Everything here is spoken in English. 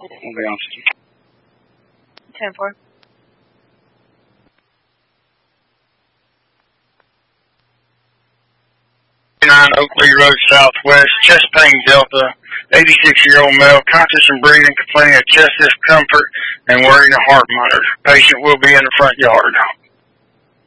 I'll be honest with you. 10-4. Oakley Road Southwest, chest pain Delta, 86-year-old male, conscious and breathing, complaining of chest discomfort and wearing a heart monitor. Patient will be in the front yard.